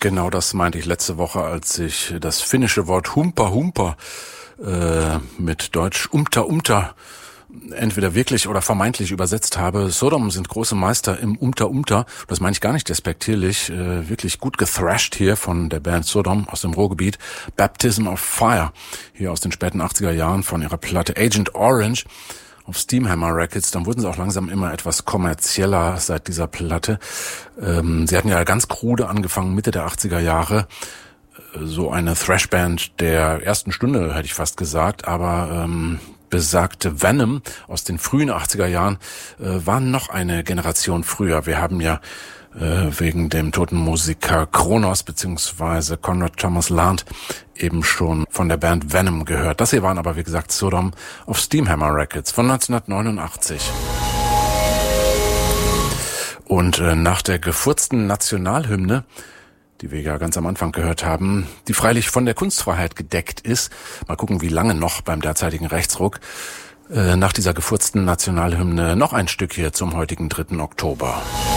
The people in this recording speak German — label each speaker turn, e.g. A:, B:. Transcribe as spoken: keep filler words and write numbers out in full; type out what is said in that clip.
A: Genau das meinte ich letzte Woche, als ich das finnische Wort Humpa Humpa äh, mit Deutsch Umta Umta entweder wirklich oder vermeintlich übersetzt habe. Sodom sind große Meister im Umta Umta. Das meine ich gar nicht despektierlich. Äh, wirklich gut gethrashed hier von der Band Sodom aus dem Ruhrgebiet. Baptism of Fire, hier aus den späten achtziger Jahren von ihrer Platte Agent Orange auf Steamhammer Records. Dann wurden sie auch langsam immer etwas kommerzieller seit dieser Platte. Ähm, sie hatten ja ganz krude angefangen, Mitte der achtziger Jahre. So eine Thrashband der ersten Stunde, hätte ich fast gesagt, aber ähm, besagte Venom aus den frühen achtziger Jahren äh, waren noch eine Generation früher. Wir haben ja äh, wegen dem toten Musiker Kronos beziehungsweise Conrad Thomas Lant eben schon von der Band Venom gehört. Das hier waren aber, wie gesagt, Sodom auf Steamhammer Records von neunzehnhundertneunundachtzig. Und äh, nach der gefurzten Nationalhymne, die wir ja ganz am Anfang gehört haben, die freilich von der Kunstfreiheit gedeckt ist. Mal gucken, wie lange noch beim derzeitigen Rechtsruck. Äh, nach dieser gefurzten Nationalhymne noch ein Stück hier zum heutigen dritten Oktober.